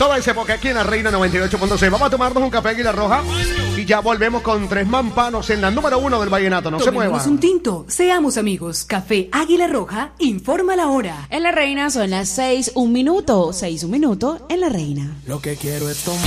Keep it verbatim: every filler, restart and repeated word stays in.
Sóbense porque aquí en la Reina noventa y ocho punto seis vamos a tomarnos un café Águila Roja y ya volvemos con tres mampanos en la número uno del vallenato. No se muevan. Tomémonos un tinto, seamos amigos. Café Águila Roja informa la hora. En la Reina son las seis, un minuto. Seis, un minuto en la Reina. Lo que quiero es tomar.